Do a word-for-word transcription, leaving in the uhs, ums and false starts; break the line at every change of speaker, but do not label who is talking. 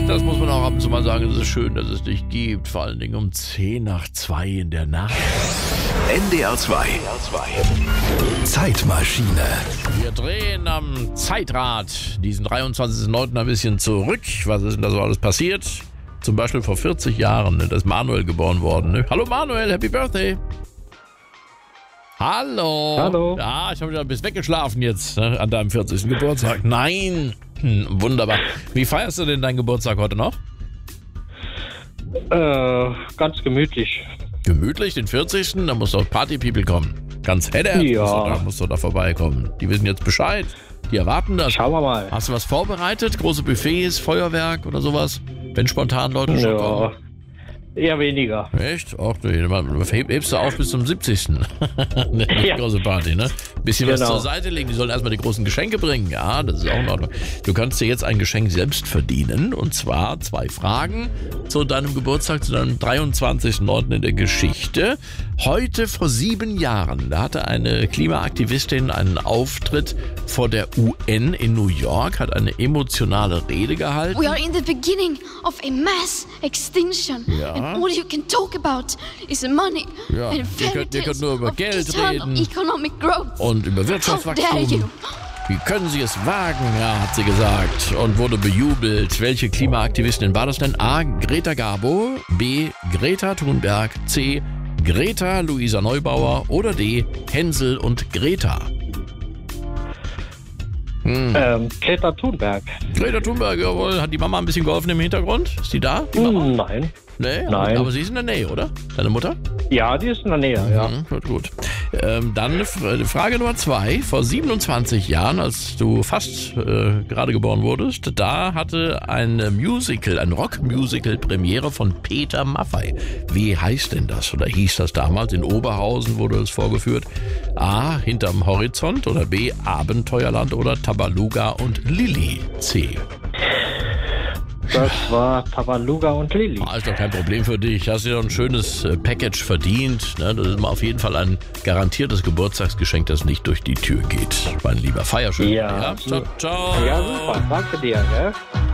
Das muss man auch ab und zu mal sagen, es ist schön, dass es dich gibt. Vor allen Dingen um zehn nach zwei in der Nacht.
N D R zwei. Zeitmaschine.
Wir drehen am Zeitrad diesen dreiundzwanzigsten neunten ein bisschen zurück. Was ist denn da so alles passiert? Zum Beispiel vor vierzig Jahren, da ist Manuel geboren worden. Ne? Hallo Manuel, Happy Birthday. Hallo.
Hallo.
Ja, ich habe wieder ein bisschen weggeschlafen jetzt, ne, an deinem vierzigsten Geburtstag. Nein. Hm, wunderbar. Wie feierst du denn deinen Geburtstag heute noch?
Äh, ganz gemütlich.
Gemütlich, den vierzigsten Da muss doch Party-People kommen. Ganz headed,
Ja.
musst, du da, musst du da vorbeikommen. Die wissen jetzt Bescheid. Die erwarten das.
Schauen wir mal.
Hast du was vorbereitet? Große Buffets, Feuerwerk oder sowas? Wenn spontan Leute schon
Ja,
kommen.
eher weniger.
Echt? Ach nee, heb, hebst du auf bis zum siebzigsten Eine
Ja.
große Party, ne? Bisschen was
Genau.
zur Seite legen. Die sollen erstmal die großen Geschenke bringen. Ja, das ist auch in Ordnung. Du kannst dir jetzt ein Geschenk selbst verdienen. Und zwar zwei Fragen zu deinem Geburtstag, zu deinem dreiundzwanzigsten neunten in der Geschichte. Heute vor sieben Jahren, da hatte eine Klimaaktivistin einen Auftritt vor der U N in New York, hat eine emotionale Rede gehalten.
We are in the beginning of a mass extinction.
Ja.
And all you can talk about is money
Ja,
and
ihr
fairy
könnt- ihr könnt
tales
nur über
of
Geld
eternal
reden.
economic growth.
Und über
How dare
Wirtschaftswachstum.
you?
Wie können Sie es wagen, ja, hat sie gesagt und wurde bejubelt. Welche Klimaaktivistin war das denn? A. Greta Garbo, B. Greta Thunberg, C. Greta Luisa Neubauer oder D. Hänsel und Greta.
Ähm, Greta Thunberg.
Greta Thunberg, jawohl. Hat die Mama ein bisschen geholfen im Hintergrund? Ist die da? Die Mama?
Hm, nein.
Nee?
Nein.
Aber sie ist in der Nähe, oder? Deine Mutter?
Ja, die ist in der Nähe, ja.
Mhm, gut, gut. Ähm, dann F- Frage Nummer zwei. Vor siebenundzwanzig Jahren, als du fast äh, gerade geboren wurdest, da hatte ein Musical, ein Rockmusical Premiere von Peter Maffay. Wie heißt denn das oder hieß das damals? In Oberhausen wurde es vorgeführt. A. Hinterm Horizont oder B. Abenteuerland oder Tabaluga und Lilly. C.
Das war Tabaluga und Lilly.
Ah, ist doch kein Problem für dich. Hast dir doch ein schönes äh, Package verdient. Ne? Das ist mal auf jeden Fall ein garantiertes Geburtstagsgeschenk, das nicht durch die Tür geht. Mein lieber Feierschön.
Ja.
Ciao, ciao.
Ja, super. Danke dir, gell?